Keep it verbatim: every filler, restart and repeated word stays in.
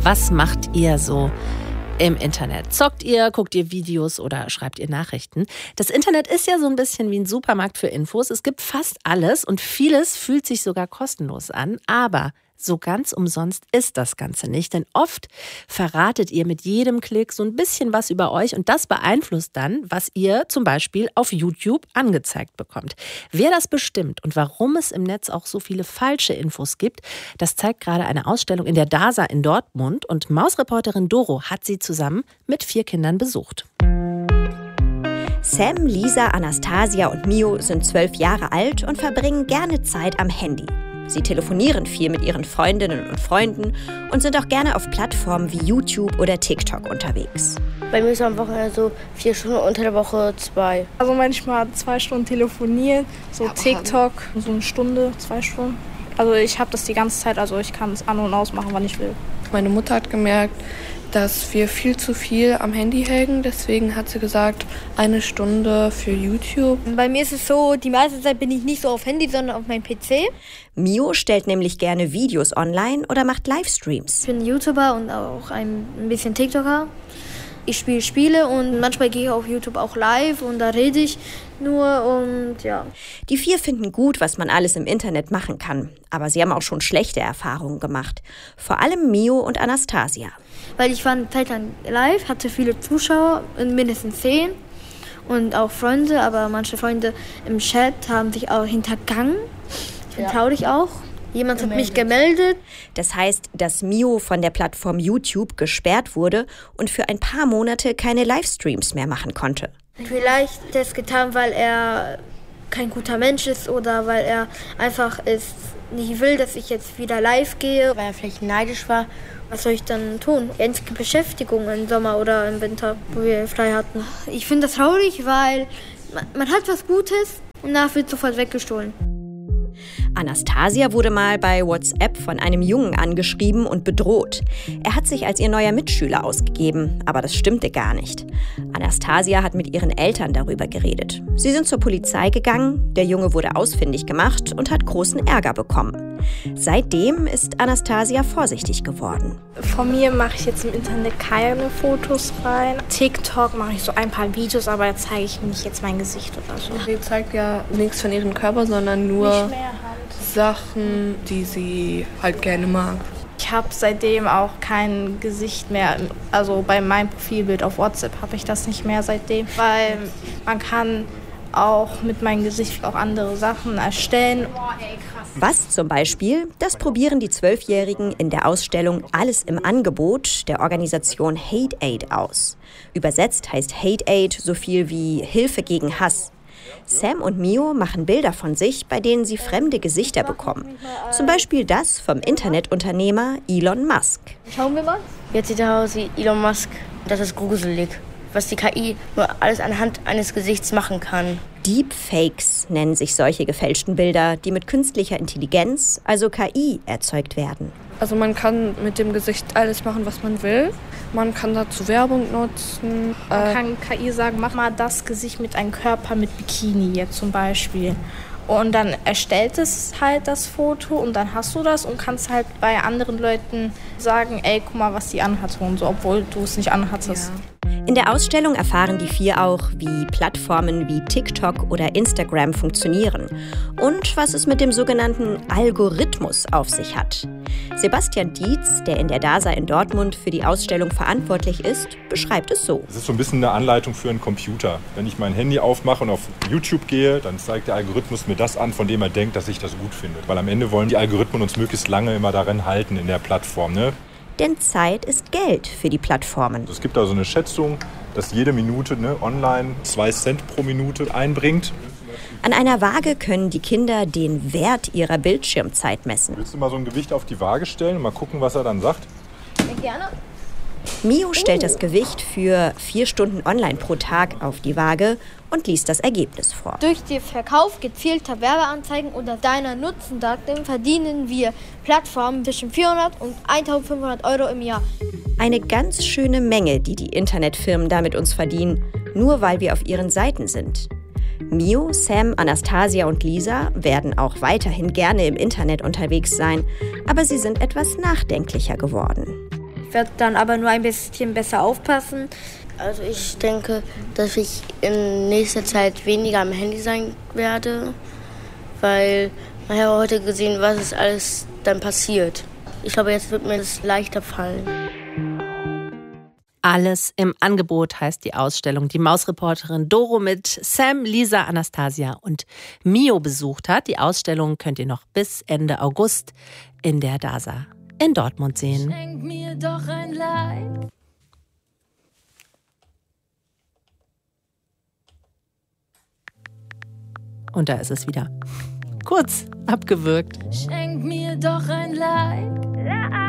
Was macht ihr so im Internet? Zockt ihr, guckt ihr Videos oder schreibt ihr Nachrichten? Das Internet ist ja so ein bisschen wie ein Supermarkt für Infos. Es gibt fast alles und vieles fühlt sich sogar kostenlos an. Aber so ganz umsonst ist das Ganze nicht, denn oft verratet ihr mit jedem Klick so ein bisschen was über euch und das beeinflusst dann, was ihr zum Beispiel auf YouTube angezeigt bekommt. Wer das bestimmt und warum es im Netz auch so viele falsche Infos gibt, das zeigt gerade eine Ausstellung in der DASA in Dortmund und Mausreporterin Doro hat sie zusammen mit vier Kindern besucht. Sam, Lisa, Anastasia und Mio sind zwölf Jahre alt und verbringen gerne Zeit am Handy. Sie telefonieren viel mit ihren Freundinnen und Freunden und sind auch gerne auf Plattformen wie YouTube oder TikTok unterwegs. Bei mir ist am Wochenende so vier Stunden, unter der Woche zwei. Also manchmal zwei Stunden telefonieren, so ja, TikTok, so eine Stunde, zwei Stunden. Also ich habe das die ganze Zeit, also ich kann es an- und ausmachen, wann ich will. Meine Mutter hat gemerkt, dass wir viel zu viel am Handy hängen. Deswegen hat sie gesagt, eine Stunde für YouTube. Bei mir ist es so, die meiste Zeit bin ich nicht so auf Handy, sondern auf meinem P C. Mio stellt nämlich gerne Videos online oder macht Livestreams. Ich bin YouTuber und auch ein bisschen TikToker. Ich spiele Spiele und manchmal gehe ich auf YouTube auch live und da rede ich nur und ja. Die vier finden gut, was man alles im Internet machen kann. Aber sie haben auch schon schlechte Erfahrungen gemacht. Vor allem Mio und Anastasia. Weil ich war eine Zeit lang live, hatte viele Zuschauer, mindestens zehn und auch Freunde. Aber manche Freunde im Chat haben sich auch hintergangen. Ich bin ja. traurig auch. Jemand hat mich gemeldet. Das heißt, dass Mio von der Plattform YouTube gesperrt wurde und für ein paar Monate keine Livestreams mehr machen konnte. Vielleicht hat er es getan, weil er kein guter Mensch ist oder weil er einfach es nicht will, dass ich jetzt wieder live gehe. Weil er vielleicht neidisch war. Was soll ich dann tun? Die einzige Beschäftigung im Sommer oder im Winter, wo wir frei hatten. Ich finde das traurig, weil man, man hat was Gutes und danach wird sofort weggestohlen. Anastasia wurde mal bei WhatsApp von einem Jungen angeschrieben und bedroht. Er hat sich als ihr neuer Mitschüler ausgegeben, aber das stimmte gar nicht. Anastasia hat mit ihren Eltern darüber geredet. Sie sind zur Polizei gegangen, der Junge wurde ausfindig gemacht und hat großen Ärger bekommen. Seitdem ist Anastasia vorsichtig geworden. Von mir mache ich jetzt im Internet keine Fotos rein. TikTok mache ich so ein paar Videos, aber da zeige ich nicht jetzt mein Gesicht oder so. Sie zeigt ja nichts von ihrem Körper, sondern nur Sachen, die sie halt gerne mag. Ich habe seitdem auch kein Gesicht mehr, also bei meinem Profilbild auf WhatsApp habe ich das nicht mehr seitdem, weil man kann auch mit meinem Gesicht auch andere Sachen erstellen. Was zum Beispiel? Das probieren die Zwölfjährigen in der Ausstellung Alles im Angebot der Organisation Hate Aid aus. Übersetzt heißt Hate Aid so viel wie Hilfe gegen Hass. Sam und Mio machen Bilder von sich, bei denen sie fremde Gesichter bekommen. Zum Beispiel das vom Internetunternehmer Elon Musk. Schauen wir mal. Jetzt sieht er aus wie Elon Musk. Das ist gruselig, was die K I nur alles anhand eines Gesichts machen kann. Deepfakes nennen sich solche gefälschten Bilder, die mit künstlicher Intelligenz, also K I, erzeugt werden. Also man kann mit dem Gesicht alles machen, was man will. Man kann dazu Werbung nutzen. Man kann K I sagen, mach mal das Gesicht mit einem Körper mit Bikini jetzt zum Beispiel. Und dann erstellt es halt das Foto und dann hast du das und kannst halt bei anderen Leuten sagen, ey, guck mal, was die anhatte und so, obwohl du es nicht anhattest. Ja. In der Ausstellung erfahren die vier auch, wie Plattformen wie TikTok oder Instagram funktionieren und was es mit dem sogenannten Algorithmus auf sich hat. Sebastian Dietz, der in der DASA in Dortmund für die Ausstellung verantwortlich ist, beschreibt es so. Es ist so ein bisschen eine Anleitung für einen Computer. Wenn ich mein Handy aufmache und auf YouTube gehe, dann zeigt der Algorithmus mir das an, von dem er denkt, dass ich das gut finde. Weil am Ende wollen die Algorithmen uns möglichst lange immer darin halten in der Plattform, ne? Denn Zeit ist Geld für die Plattformen. Es gibt also eine Schätzung, dass jede Minute ne, online zwei Cent pro Minute einbringt. An einer Waage können die Kinder den Wert ihrer Bildschirmzeit messen. Willst du mal so ein Gewicht auf die Waage stellen und mal gucken, was er dann sagt? Ja, gerne. Mio stellt das Gewicht für vier Stunden online pro Tag auf die Waage und liest das Ergebnis vor. Durch den Verkauf gezielter Werbeanzeigen oder deiner Nutzendaten verdienen wir Plattformen zwischen vierhundert und eintausendfünfhundert Euro im Jahr. Eine ganz schöne Menge, die die Internetfirmen damit uns verdienen, nur weil wir auf ihren Seiten sind. Mio, Sam, Anastasia und Lisa werden auch weiterhin gerne im Internet unterwegs sein, aber sie sind etwas nachdenklicher geworden. werde dann aber nur ein bisschen besser aufpassen. Also ich denke, dass ich in nächster Zeit weniger am Handy sein werde, weil man hat heute gesehen, was ist alles dann passiert. Ich glaube, jetzt wird mir das leichter fallen. Alles im Angebot heißt die Ausstellung, die Mausreporterin Doro mit Sam, Lisa, Anastasia und Mio besucht hat. Die Ausstellung könnt ihr noch bis Ende August in der DASA in Dortmund sehen. Schenk mir doch ein Like. Und da ist es wieder. Kurz abgewürgt. Schenk mir doch ein Like.